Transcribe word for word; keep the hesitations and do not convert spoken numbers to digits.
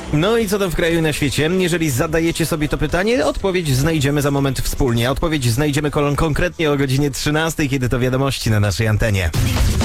No i co tam w kraju i na świecie? Jeżeli zadajecie sobie to pytanie, odpowiedź znajdziemy za moment wspólnie. Odpowiedź znajdziemy kolon konkretnie o godzinie trzynastej, kiedy to wiadomości na naszej antenie.